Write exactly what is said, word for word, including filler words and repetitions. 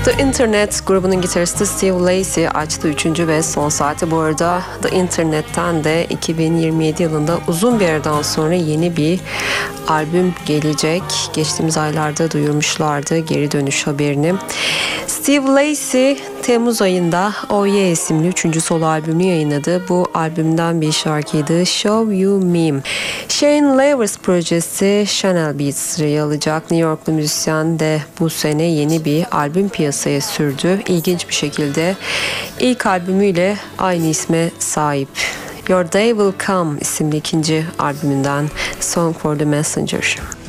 The Internet grubunun gitaristi Steve Lacy açtı üçüncü ve son saati. Bu arada The Internet'ten de iki bin yirmi yedi yılında uzun bir aradan sonra yeni bir albüm gelecek. Geçtiğimiz aylarda duyurmuşlardı geri dönüş haberini. Steve Lacy Temmuz ayında Oh Yeah isimli üçüncü solo albümünü yayınladı. Bu albümden bir şarkıydı Show You Meme. Shane Levers projesi Chanel Beats sırayı alacak. New Yorklu müzisyen de bu sene yeni bir albüm piyasaya sürdü. İlginç bir şekilde ilk albümüyle aynı isme sahip. Your Day Will Come isimli ikinci albümünden Song for the Messenger.